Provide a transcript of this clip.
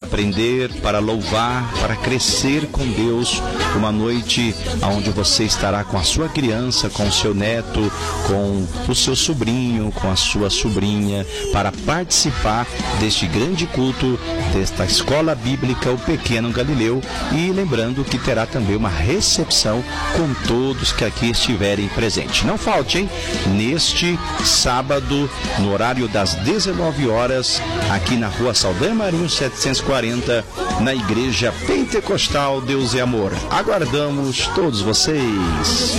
aprender, para louvar, para crescer com Deus. Uma noite onde você estará com a sua criança, com o seu neto, com o seu sobrinho, com a sua sobrinha, para participar deste grande culto, desta escola bíblica, o Pequeno Galileu. E lembrando que terá também uma recepção com todos que aqui estiverem presentes. Não falte, hein? Neste sábado, no horário das 19 horas, aqui na Rua Saldanha Marinho 740, na Igreja Pentecostal Deus é Amor. Aguardamos todos vocês.